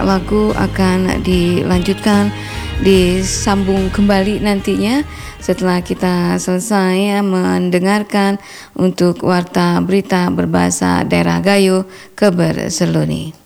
lagu akan dilanjutkan, disambung kembali nantinya setelah kita selesai mendengarkan untuk warta berita berbahasa daerah Gayo Keberseluni.